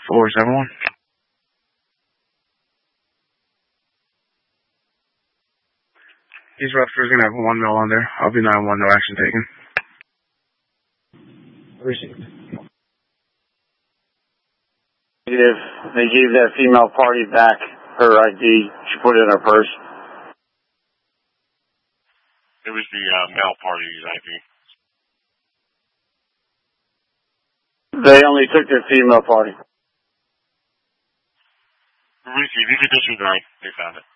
471. He's Rutgers, gonna have 1 mil on there. I'll be 9-1, no action taken. Received. Negative. They gave that female party back her ID. She put it in her purse. It was the male party's ID. They only took the female party. Receive. You can disregard. They found it.